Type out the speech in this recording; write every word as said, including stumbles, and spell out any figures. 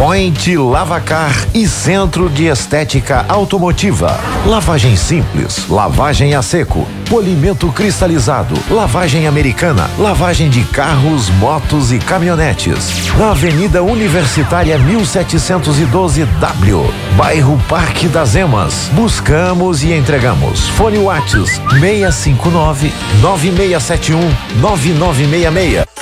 Point Lavacar e Centro de Estética Automotiva. Lavagem simples, lavagem a seco, polimento cristalizado, lavagem americana, lavagem de carros, motos e caminhonetes. Na Avenida Universitária mil setecentos e doze W, bairro Parque das Emas. Buscamos e entregamos. Fone Whats seis cinco nove, nove seis sete um, nove nove seis seis.